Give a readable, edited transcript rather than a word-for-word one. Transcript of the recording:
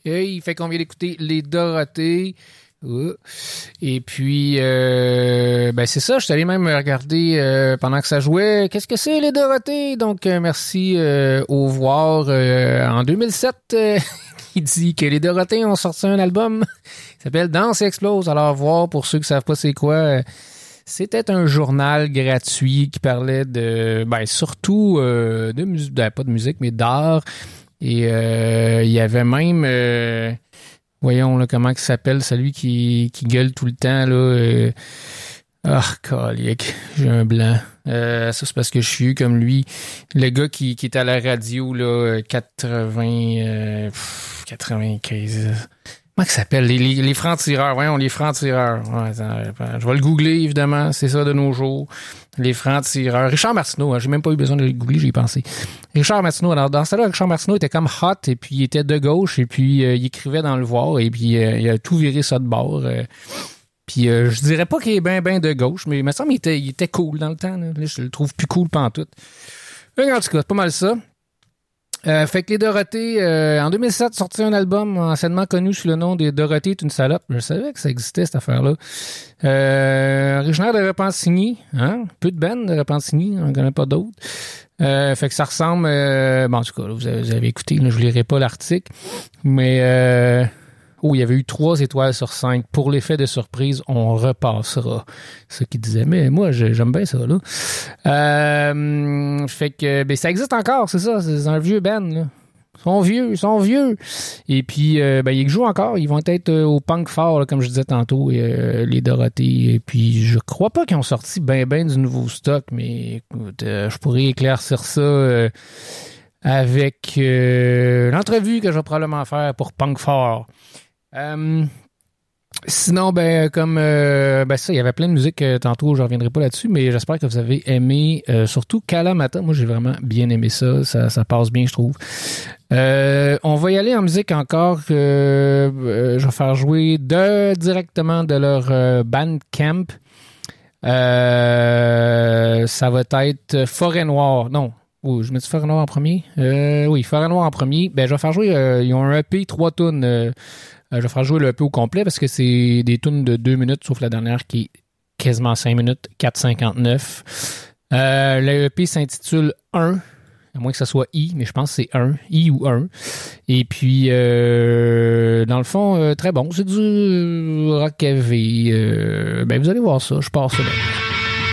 Hey, fait qu'on vient d'écouter Les Dorothées. Et puis, c'est ça, je suis allé même regarder pendant que ça jouait. Qu'est-ce que c'est, Les Dorothées? Donc, merci au voir en 2007. Il dit que Les Dorothées ont sorti un album qui s'appelle Danse et Explose. Alors, voir, pour ceux qui savent pas c'est quoi, c'était un journal gratuit qui parlait de, surtout de musique, pas de musique, mais d'art. Et il y avait même... voyons là, comment il s'appelle, celui qui gueule tout le temps, là. Calique, j'ai un blanc. Ça, c'est parce que je suis comme lui. Le gars qui est à la radio, là, 95... Comment il s'appelle? Les francs-tireurs. Voyons, les francs-tireurs. Ouais, je vais le googler, évidemment. C'est ça de nos jours. Les francs-tireurs. Richard Martineau, hein, j'ai même pas eu besoin de le googler, j'y ai pensé. Richard Martineau. Alors, dans ça là, Richard Martineau était comme hot, et puis il était de gauche, et puis il écrivait dans le voir, et puis il a tout viré ça de bord. Puis je dirais pas qu'il est ben de gauche, mais il me semble qu'il était cool dans le temps. Là, je le trouve plus cool pantoute. Mais en tout cas, c'est pas mal ça. Fait que Les Dorothées, en 2007, sorti un album anciennement connu sous le nom des Dorothées est une salope. Je savais que ça existait, cette affaire-là. Originaire de Repentigny, hein? Peu de bandes de Repentigny, on n'en connaît pas d'autres. Fait que ça ressemble... en tout cas, là, vous avez écouté, là, je lirai pas l'article, mais... il y avait eu 3 étoiles sur 5. Pour l'effet de surprise, on repassera. C'est ce qu'il disait. Mais moi, j'aime bien ça, là. Fait que, ça existe encore, c'est ça. C'est un vieux band, là. Ils sont vieux. Et puis, ils jouent encore. Ils vont être au Punk Fort, là, comme je disais tantôt, Les Dorothées. Et puis, je crois pas qu'ils ont sorti ben du nouveau stock, mais écoute, je pourrais éclaircir ça avec l'entrevue que je vais probablement faire pour Punk Fort. Sinon, comme ça, il y avait plein de musique tantôt, je reviendrai pas là-dessus, mais j'espère que vous avez aimé, surtout Kalamata. Moi, j'ai vraiment bien aimé ça passe bien, je trouve. On va y aller en musique encore. Je vais faire jouer directement de leur Bandcamp. Ça va être Forêt Noire. Non. Oh, je mets Forêt Noire en premier? Oui, Forêt Noire en premier. Je vais faire jouer, ils ont un EP, 3 tunes. Je vais faire jouer le EP au complet parce que c'est des tunes de 2 minutes, sauf la dernière qui est quasiment 5 minutes, 4,59. Le EP s'intitule 1, à moins que ça soit I, mais je pense que c'est 1, I ou 1. Et puis, dans le fond, très bon. C'est du rock heavy. Vous allez voir ça, je pars ça là.